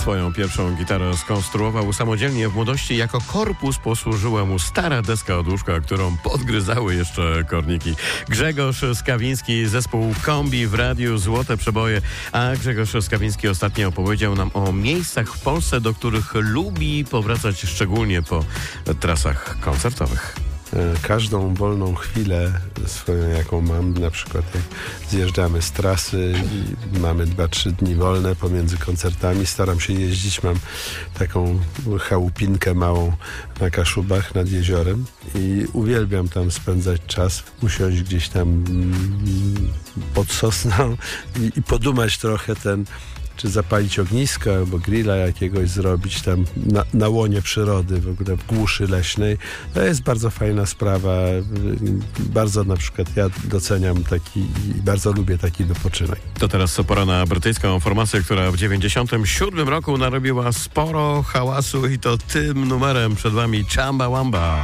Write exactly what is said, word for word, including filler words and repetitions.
Swoją pierwszą gitarę skonstruował samodzielnie w młodości. Jako korpus posłużyła mu stara deska od łóżka, którą podgryzały jeszcze korniki. Grzegorz Skawiński, zespół Kombi w radiu Złote Przeboje. A Grzegorz Skawiński ostatnio opowiedział nam o miejscach w Polsce, do których lubi powracać, szczególnie po trasach koncertowych. Każdą wolną chwilę swoją, jaką mam, na przykład jak zjeżdżamy z trasy i mamy dwa trzy dni wolne pomiędzy koncertami, staram się jeździć, mam taką chałupinkę małą na Kaszubach nad jeziorem i uwielbiam tam spędzać czas, usiąść gdzieś tam pod sosną i, i podumać trochę ten, czy zapalić ognisko albo grilla jakiegoś zrobić tam na, na łonie przyrody, w ogóle w głuszy leśnej. To jest bardzo fajna sprawa. Bardzo na przykład ja doceniam taki i bardzo lubię taki wypoczynek. To teraz pora na brytyjską formację, która w dziewięćdziesiątym siódmym roku narobiła sporo hałasu i to tym numerem przed wami Chamba Wamba.